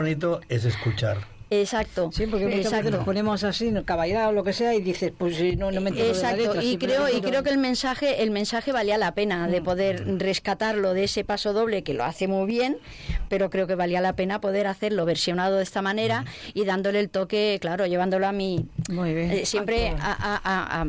bonito es escuchar. Exacto. Sí, porque muchas veces nos ponemos así, caballero o lo que sea, y dices, pues no me entero de la letra. Y creo que el mensaje valía la pena de poder rescatarlo de ese paso doble, que lo hace muy bien, pero creo que valía la pena poder hacerlo versionado de esta manera y dándole el toque, claro, llevándolo a mí, muy bien. Siempre a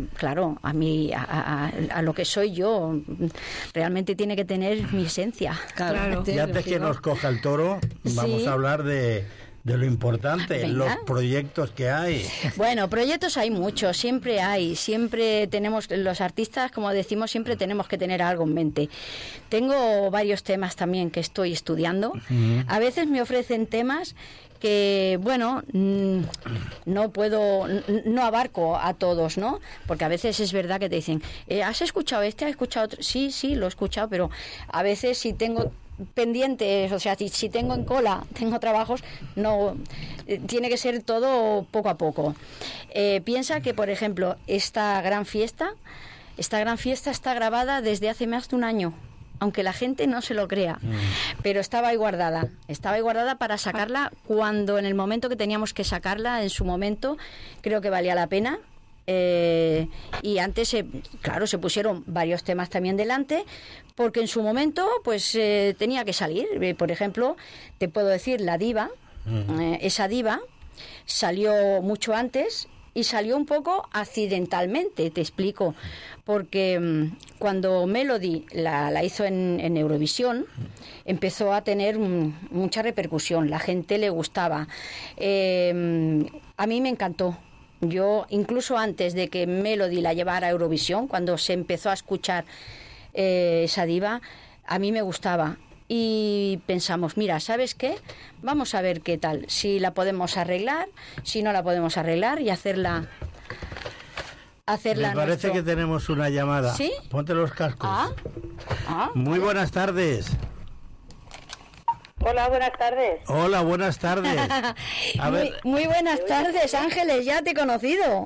lo que soy yo. Realmente tiene que tener mi esencia. Claro. Y antes que nos coja el toro, vamos a hablar de lo importante, los proyectos que hay. Bueno, proyectos hay muchos, siempre tenemos, los artistas, como decimos, siempre tenemos que tener algo en mente. Tengo varios temas también que estoy estudiando. A veces me ofrecen temas que, bueno, no abarco a todos, ¿no? Porque a veces es verdad que te dicen, ¿has escuchado este? ¿Has escuchado otro? Sí, lo he escuchado, pero a veces si tengo pendientes, o sea, si tengo en cola, tengo trabajos, no, tiene que ser todo poco a poco. Piensa que, por ejemplo, esta gran fiesta está grabada desde hace más de un año, aunque la gente no se lo crea, pero estaba ahí guardada para sacarla cuando, en el momento que teníamos que sacarla, en su momento, creo que valía la pena. Y antes se pusieron varios temas también delante, porque en su momento pues tenía que salir. Por ejemplo, te puedo decir La Diva. Esa Diva salió mucho antes y salió un poco accidentalmente, te explico, porque cuando Melody la hizo en Eurovisión, empezó a tener mucha repercusión, la gente le gustaba. A mí me encantó. Yo, incluso antes de que Melody la llevara a Eurovisión, cuando se empezó a escuchar esa diva, a mí me gustaba. Y pensamos, mira, ¿sabes qué? Vamos a ver qué tal, si la podemos arreglar, si no la podemos arreglar y hacerla Me parece que tenemos una llamada. ¿Sí? Ponte los cascos. Muy buenas tardes. Hola, buenas tardes. Hola, buenas tardes. A ver. Muy buenas tardes, Ángeles, ya te he conocido.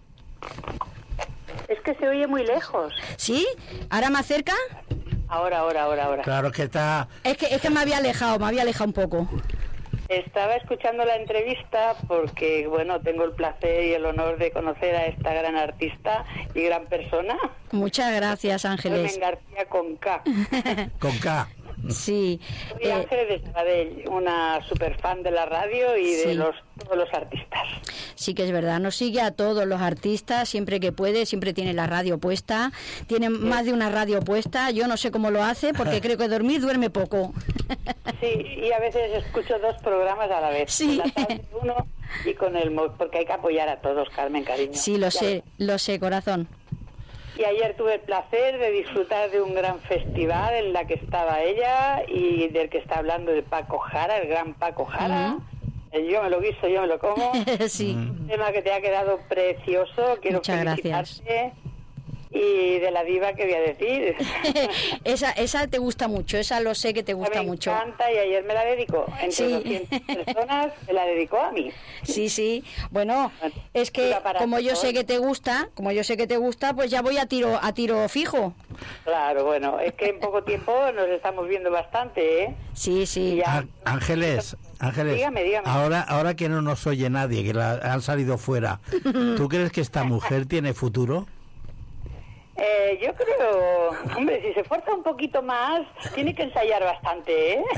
Es que se oye muy lejos. ¿Sí? ¿Ahora más cerca? Ahora. Claro que está. Es que me había alejado un poco. Estaba escuchando la entrevista porque, bueno, tengo el placer y el honor de conocer a esta gran artista y gran persona. Muchas gracias, Ángeles. Carmen García con K. Con K. Sí. Soy Ángeles de Sabadell, una super fan de la radio y de todos los artistas. Sí que es verdad, nos sigue a todos los artistas siempre que puede, siempre tiene la radio puesta, tiene más de una radio puesta, yo no sé cómo lo hace porque creo que duerme poco. Sí, y a veces escucho 2 programas a la vez. Sí. Con la tarde uno y con el porque hay que apoyar a todos, Carmen, cariño. Sí, lo sé, corazón. Y ayer tuve el placer de disfrutar de un gran festival en la que estaba ella y del que está hablando de Paco Jara, el gran Paco Jara. Yo me lo guiso, yo me lo como. Sí. Un tema que te ha quedado precioso. Quiero Muchas felicitarte. gracias. Y de la diva, ¿qué voy a decir? esa te gusta mucho, esa lo sé que te gusta mucho. Me encanta y ayer me la dedicó. Entre 200 personas me la dedicó a mí. Sí. Bueno, es que como yo sé que te gusta, pues ya voy a tiro fijo. Claro, bueno, es que en poco tiempo nos estamos viendo bastante, ¿eh? Sí. Ángeles, dígame. Ahora que no nos oye nadie, que han salido fuera, ¿tú crees que esta mujer tiene futuro? Yo creo, hombre, si se esfuerza un poquito más, tiene que ensayar bastante, ¿eh?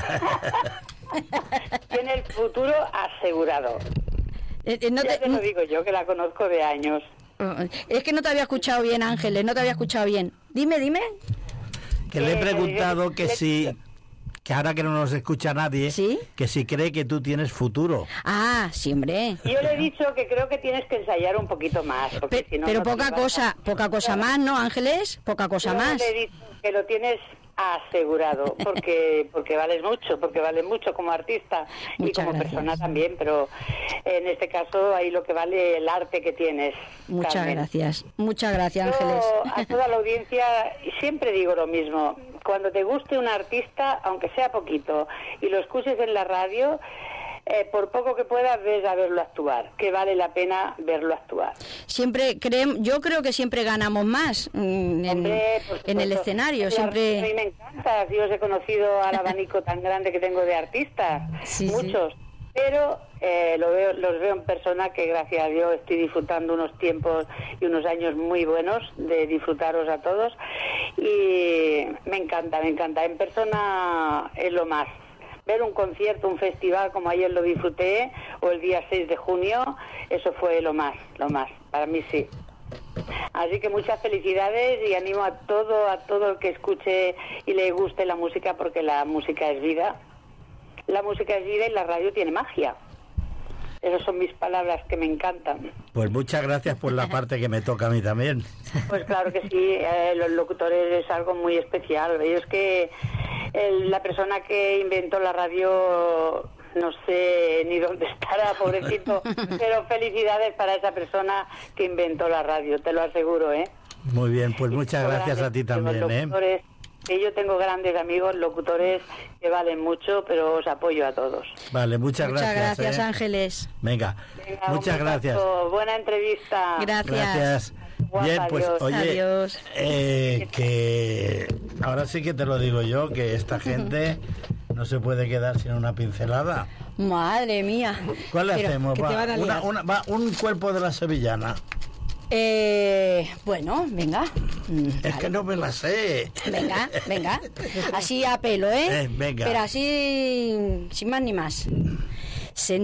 Tiene el futuro asegurado. Ya te lo digo yo, que la conozco de años. Es que no te había escuchado bien, Ángeles, no te había escuchado bien. Dime. Que le he preguntado que si... Que ahora que no nos escucha nadie, ¿sí? Que si cree que tú tienes futuro. Ah, sí, hombre. Yo le he dicho que creo que tienes que ensayar un poquito más. Si no, pero no poca cosa más, ¿no, Ángeles? Poca cosa más. Le he dicho que lo tienes asegurado, porque vales mucho como artista. Muchas y como gracias. persona también, pero en este caso ahí lo que vale el arte que tienes. Muchas Carmen. gracias, Ángeles. A toda la audiencia siempre digo lo mismo: cuando te guste un artista, aunque sea poquito, y lo escuches en la radio, por poco que puedas, ves a verlo actuar, que vale la pena verlo actuar. Yo creo que siempre ganamos más en el escenario. A mí me encanta, yo os he conocido al abanico tan grande que tengo de artistas, muchos. pero los veo en persona, que gracias a Dios estoy disfrutando unos tiempos y unos años muy buenos de disfrutaros a todos, y me encanta. En persona es lo más. Ver un concierto, un festival como ayer lo disfruté, o el día 6 de junio, eso fue lo más, para mí sí. Así que muchas felicidades y animo a todo el que escuche y le guste la música, porque la música es vida. La música es vida y la radio tiene magia. Esas son mis palabras, que me encantan. Pues muchas gracias por la parte que me toca a mí también. Pues claro que sí, los locutores es algo muy especial. Es que la persona que inventó la radio, no sé ni dónde estará, pobrecito, pero felicidades para esa persona que inventó la radio, te lo aseguro, ¿eh? Muy bien, pues muchas gracias a ti también, ¿eh? Que yo tengo grandes amigos locutores que valen mucho, pero os apoyo a todos. Vale, muchas gracias. Muchas gracias, Ángeles. Venga, muchas gracias. Buena entrevista. Gracias. Bien, pues Adiós. oye, Adiós. Que ahora sí que te lo digo yo, que esta gente no se puede quedar sin una pincelada. Madre mía. ¿Cuál le hacemos? que te van a liar. Un cuerpo de la sevillana. Bueno, venga. Es que no me la sé. Venga. Así a pelo, ¿eh? Venga. Pero así, sin más ni más.